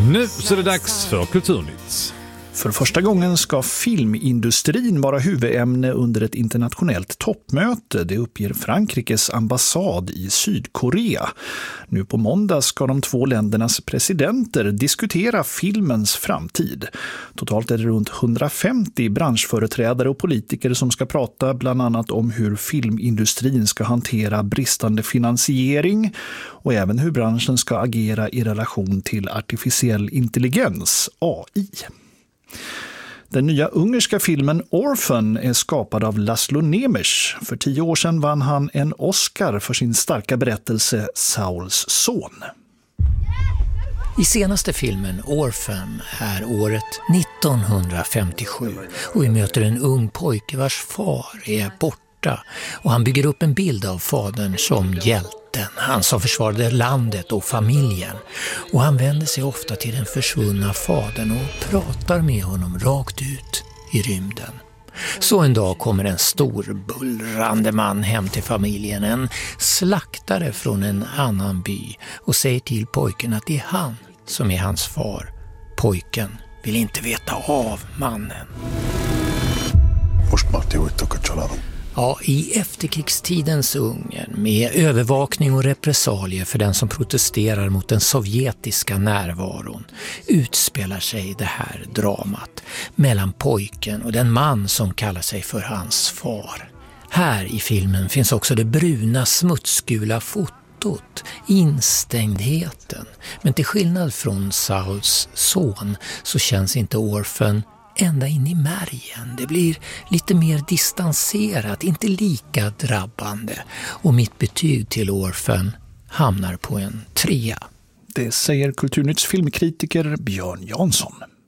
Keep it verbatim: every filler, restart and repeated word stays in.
Nu så är det dags för Kulturnytt. För första gången ska filmindustrin vara huvudämne under ett internationellt toppmöte. Det uppger Frankrikes ambassad i Sydkorea. Nu på måndag ska de två ländernas presidenter diskutera filmens framtid. Totalt är det runt hundrafemtio branschföreträdare och politiker som ska prata bland annat om hur filmindustrin ska hantera bristande finansiering och även hur branschen ska agera i relation till artificiell intelligens, A I. Den nya ungerska filmen Orphan är skapad av Laszlo Nemes. För tio år sedan vann han en Oscar för sin starka berättelse Sauls son. I senaste filmen Orphan är året nittonhundrafemtiosju och vi möter en ung pojke vars far är borta och han bygger upp en bild av fadern som hjälte. Han som försvarade landet och familjen, och han vänder sig ofta till den försvunna fadern och pratar med honom rakt ut i rymden. Så en dag kommer en stor bullrande man hem till familjen, en slaktare från en annan by, och säger till pojken att det är han som är hans far. Pojken vill inte veta av mannen. Ja, i efterkrigstidens Ungern med övervakning och repressalier för den som protesterar mot den sovjetiska närvaron utspelar sig det här dramat mellan pojken och den man som kallar sig för hans far. Här i filmen finns också det bruna smutsgula fotot, instängdheten. Men till skillnad från Sauls son så känns inte Orphan ända in i märgen. Det blir lite mer distanserat, inte lika drabbande. Och mitt betyg till Orphan hamnar på en trea. Det säger Kulturnytts filmkritiker Björn Jansson.